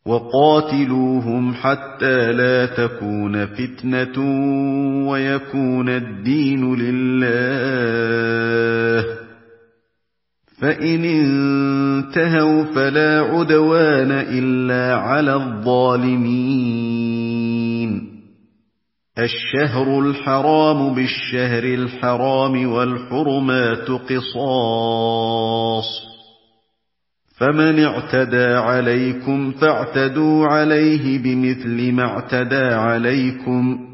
وَقَاتِلُوهُمْ حَتَّىٰ لَا تَكُونَ فِتْنَةٌ وَيَكُونَ الدِّينُ لِلَّهِ ۖ فَإِنِ انتَهَوْا فَلَا عُدْوَانَ إِلَّا عَلَى الظَّالِمِينَ. الشَّهْرُ الْحَرَامُ بِالشَّهْرِ الْحَرَامِ وَالْحُرُمَاتُ قِصَاصٌ، فَمَنِ اعْتَدَىٰ عَلَيْكُمْ فَاعْتَدُوا عَلَيْهِ بِمِثْلِ مَا اعْتَدَىٰ عَلَيْكُمْ ۖ